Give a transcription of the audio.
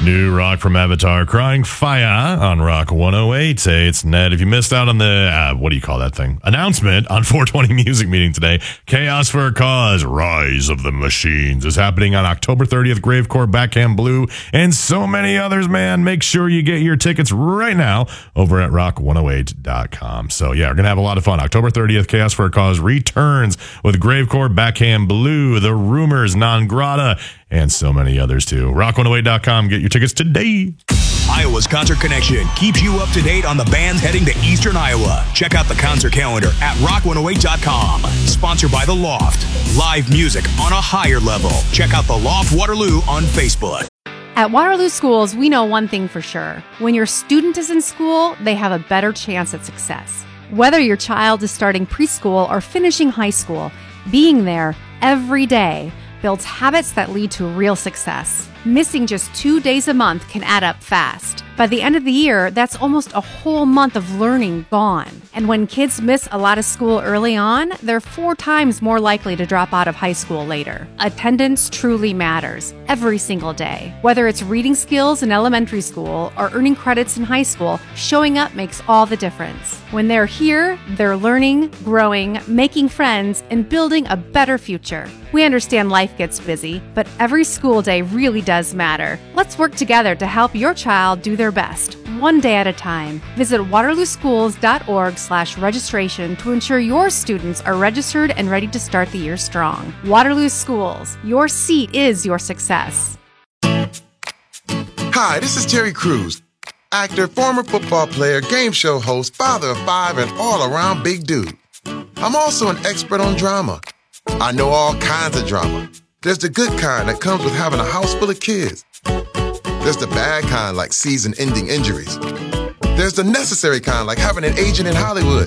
New rock from Avatar, Crying Fire on Rock 108. Hey, it's Ned. If you missed out on the, what do you call that thing? Announcement on 420 Music Meeting today, Chaos for a Cause, Rise of the Machines is happening on October 30th, Gravecore, Backhand Blue, and so many others, man. Make sure you get your tickets right now over at rock108.com. So, yeah, we're going to have a lot of fun. October 30th, Chaos for a Cause returns with Gravecore, Backhand Blue, The Rumors, Non Grata, and so many others too. Rock108.com. Get your tickets today. Iowa's Concert Connection keeps you up to date on the bands heading to Eastern Iowa. Check out the concert calendar at rock108.com. Sponsored by The Loft. Live music on a higher level. Check out The Loft Waterloo on Facebook. At Waterloo Schools, we know one thing for sure. When your student is in school, they have a better chance at success. Whether your child is starting preschool or finishing high school, being there every day builds habits that lead to real success. Missing just 2 days a month can add up fast. By the end of the year, that's almost a whole month of learning gone. And when kids miss a lot of school early on, they're 4 times more likely to drop out of high school later. Attendance truly matters every single day. Whether it's reading skills in elementary school or earning credits in high school, showing up makes all the difference. When they're here, they're learning, growing, making friends, and building a better future. We understand life gets busy, but every school day really does matter. Let's work together to help your child do their best, one day at a time. Visit waterlooschools.org/registration to ensure your students are registered and ready to start the year strong. Waterloo Schools, your seat is your success. Hi, this is Terry Crews, actor, former football player, game show host, father of 5, and all-around big dude. I'm also an expert on drama. I know all kinds of drama. There's the good kind that comes with having a house full of kids. There's the bad kind like season-ending injuries. There's the necessary kind like having an agent in Hollywood.